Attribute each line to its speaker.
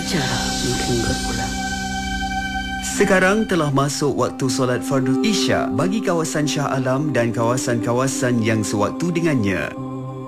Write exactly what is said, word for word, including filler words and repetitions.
Speaker 1: cara mungkin berulang.
Speaker 2: Sekarang telah masuk waktu solat fardu Isyak bagi kawasan Shah Alam dan kawasan-kawasan yang sewaktu dengannya.